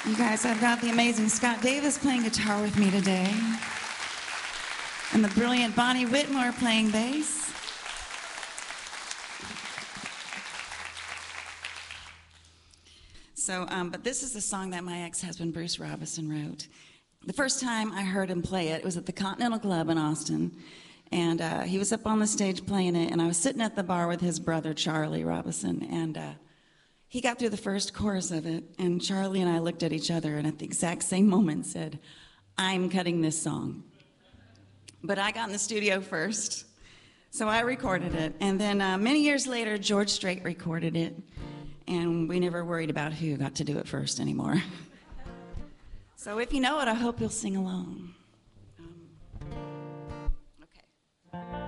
You guys, I've got the amazing Scott Davis playing guitar with me today, and the brilliant Bonnie Whitmore playing bass. But this is the song that my ex-husband Bruce Robison wrote. The first time I heard him play it, it was at the Continental Club in Austin, and he was up on the stage playing it, and I was sitting at the bar with his brother Charlie Robison, and he got through the first chorus of it, and Charlie and I looked at each other and at the exact same moment said, "I'm cutting this song." But I got in the studio first, so I recorded it. And then many years later, George Strait recorded it, and we never worried about who got to do it first anymore. So if you know it, I hope you'll sing along.